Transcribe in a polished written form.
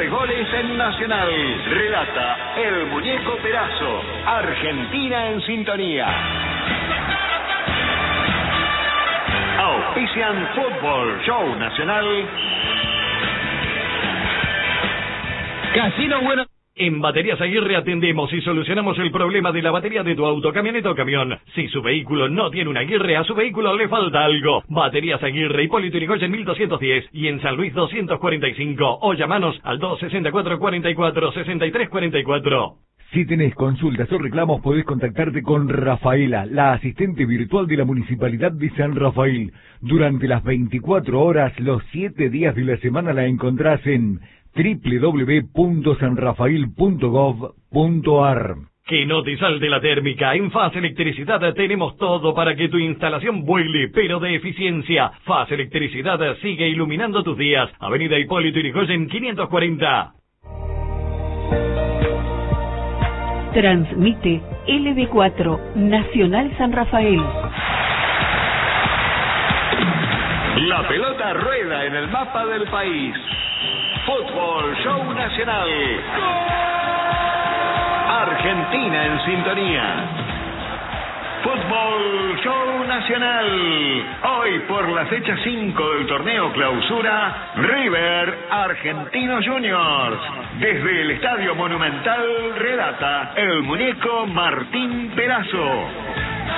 goles en Nacional. Relata el Muñeco Perazo. Argentina en sintonía. Auspician Fútbol Show Nacional. Casino Bueno. En Baterías Aguirre atendemos y solucionamos el problema de la batería de tu auto, camioneta o camión. Si su vehículo no tiene una Aguirre, a su vehículo le falta algo. Baterías Aguirre, Hipólito Yrigoyen 1210 y en San Luis 245. O llamanos al 264-44-6344. Si tenés consultas o reclamos, podés contactarte con Rafaela, la asistente virtual de la Municipalidad de San Rafael. Durante las 24 horas, los 7 días de la semana la encontrás en www.sanrafael.gov.ar. Que no te salte la térmica. En Faz Electricidad tenemos todo para que tu instalación vuele, pero de eficiencia. Faz Electricidad sigue iluminando tus días. Avenida Hipólito Yrigoyen 540. Transmite LB4 Nacional San Rafael. La pelota rueda en el mapa del país. Fútbol Show Nacional. Argentina en sintonía. Fútbol Show Nacional. Hoy por la fecha 5 del torneo Clausura, River Argentinos Juniors. Desde el Estadio Monumental relata el Muñeco Martín Perazo.